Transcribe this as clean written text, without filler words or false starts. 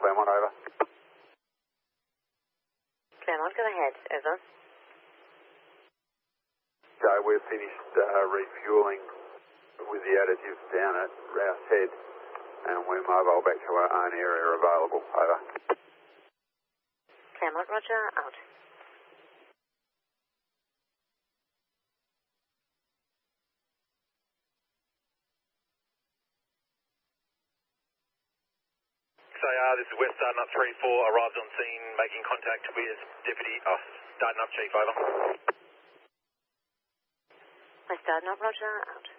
Claremont, over. Claremont, go ahead. Over. So we've finished refuelling with the additives down at Rouse Head, and we're mobile back to our own area available. Over. Claremont, roger, out. So this is West Dardanup 3-4, arrived on scene, making contact with Dardanup Chief, over. West Dardanup, roger, out.